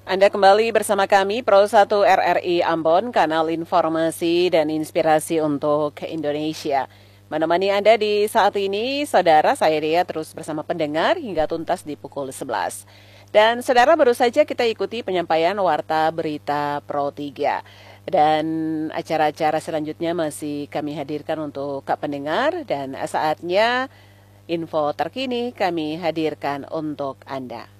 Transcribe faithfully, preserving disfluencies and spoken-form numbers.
Anda kembali bersama kami Pro satu R R I Ambon, kanal informasi dan inspirasi untuk Indonesia. Menemani Anda di saat ini, saudara, saya Dea terus bersama pendengar hingga tuntas di pukul sebelas. Dan saudara, baru saja kita ikuti penyampaian Warta Berita Pro tiga. Dan acara-acara selanjutnya masih kami hadirkan untuk Kak pendengar, dan saatnya info terkini kami hadirkan untuk Anda.